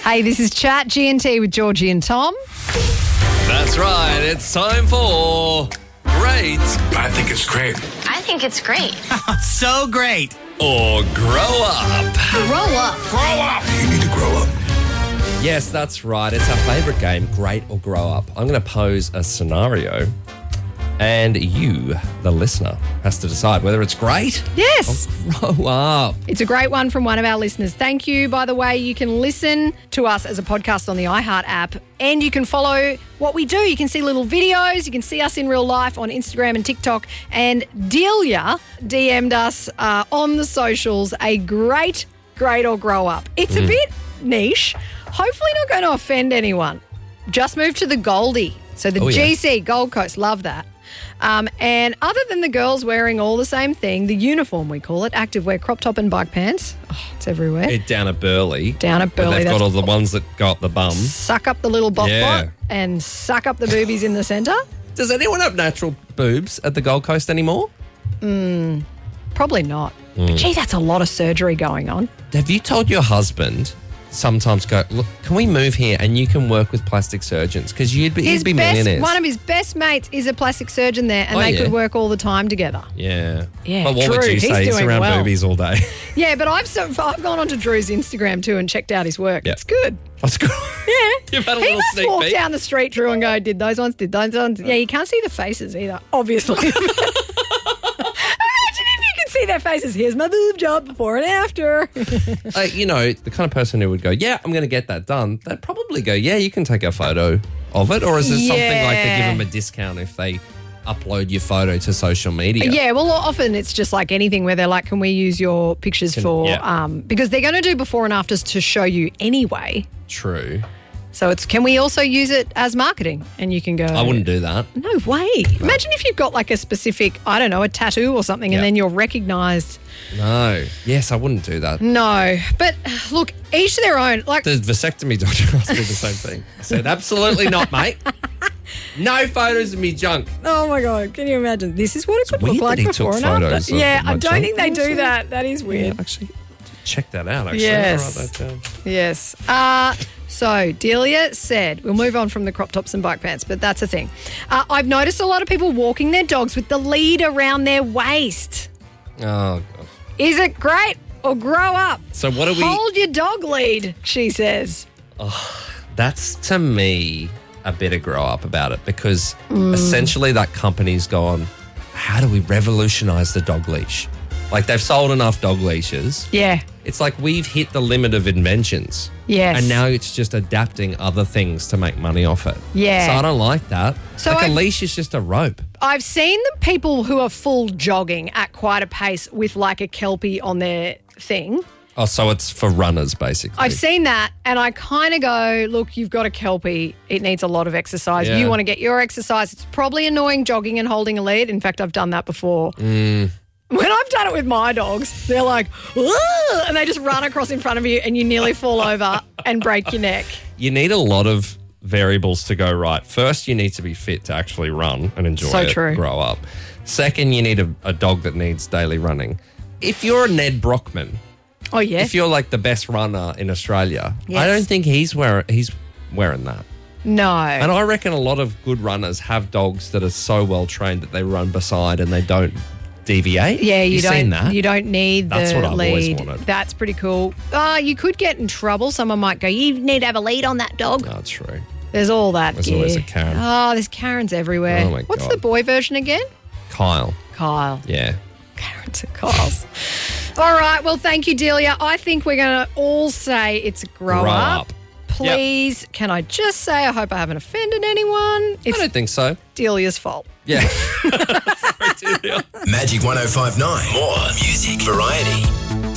Hey, this is Chat G&T with Georgie and Tom. That's right. It's time for Great I think it's great. I think it's great. So great. or Grow Up. Grow up. Grow up. You need to grow up. Yes, that's right. It's our favourite game, Great or Grow Up. I'm going to pose a scenario and you, the listener, has to decide whether it's great Yes. or grow up. It's a great one from one of our listeners. Thank you. By the way, you can listen to us as a podcast on the iHeart app and you can follow what we do. You can see little videos. You can see us in real life on Instagram and TikTok. And Delia DM'd us on the socials a great or grow up. It's a bit niche. Hopefully not going to offend anyone. Just moved to the Goldie. So the GC, Gold Coast, love that. And other than the girls wearing all the same thing, the uniform we call it, activewear, crop top and bike pants, it's everywhere. Down at Burleigh. Down at Burleigh. They've got all the ones that go up the bum. Suck up the little bot Yeah. and suck up the boobies in the centre. Does anyone have natural boobs at the Gold Coast anymore? Probably not. But gee, that's a lot of surgery going on. Have you told your husband sometimes go, look, can we move here and you can work with plastic surgeons? Because he'd be millionaires. One of his best mates is a plastic surgeon there and they could work all the time together. Yeah. Yeah, But what Drew, would you he's say? He's doing around well. boobies all day. Yeah, but I've gone onto Drew's Instagram too and checked out his work. Yeah. It's good. That's good. Yeah. You've had a He little must sneak walk peek. down the street, Drew, and go, did those ones. Yeah, you can't see the faces either, obviously. Imagine if you could see their faces. Here's my boob job before and after. You know, the kind of person who would go, yeah, I'm going to get that done. They'd probably go, yeah, you can take a photo of it. Or is there something like they give them a discount if they upload your photo to social media? Yeah, well, often it's just like anything where they're like, can we use your pictures because they're going to do before and afters to show you anyway. True. So it's, can we also use it as marketing? And you can go, I wouldn't do that. no way. Imagine if you've got like a specific, I don't know, a tattoo or something and then you're recognised. No. Yes, I wouldn't do that. No. But look, each their own. Like, The vasectomy doctor asked me the same thing. I said, absolutely not, mate. No photos of me junk. oh my God, can you imagine? This is what it could weird look like that he before took and after. photos of Yeah, my I don't junk. think they do that. That is weird. Yeah, actually, check that out, actually. Yes. I'll write that down. Yes. So Delia said, we'll move on from the crop tops and bike pants, but that's a thing. I've noticed a lot of people walking their dogs with the lead around their waist. Oh, God. Is it great or grow up? So what are we... Hold your dog lead, she says. That's, to me, a bit of grow up about it because essentially that company's gone, how do we revolutionise the dog leash? Like, they've sold enough dog leashes. Yeah. It's like we've hit the limit of inventions. Yes. And now it's just adapting other things to make money off it. Yeah. So I don't like that. So like a I've- leash is just a rope. I've seen the people who are full jogging at quite a pace with like a Kelpie on their thing. Oh, so it's for runners, basically. I've seen that and I kind of go, look, you've got a Kelpie. It needs a lot of exercise. Yeah. You want to get your exercise. It's probably annoying jogging and holding a lead. In fact, I've done that before. When I've done it with my dogs, they're like, "Ugh," and they just run across in front of you and you nearly fall over and break your neck. You need a lot of variables to go right. First, you need to be fit to actually run and enjoy So it, true. grow up. Second, you need a dog that needs daily running. If you're a Ned Brockman, Oh, yeah. if you're like the best runner in Australia, Yes. I don't think he's wearing that. No. And I reckon a lot of good runners have dogs that are so well trained that they run beside and they don't deviate. Yeah, you don't. Seen that? You don't need That's the what I've always lead. wanted. That's pretty cool. You could get in trouble. Someone might go, "You need to have a lead on that dog." No, it's true. There's all that. There's gear. always a Karen. Oh, there's Karens everywhere. Oh, my What's God. the boy version again? Kyle. Kyle. Yeah. Karens and Kyles. All right. Well, thank you, Delia. I think we're going to all say it's a grow up. Please, can I just say I hope I haven't offended anyone? I It's don't think so. Delia's fault. Yeah. Sorry, Delia. Magic 105.9. More music variety.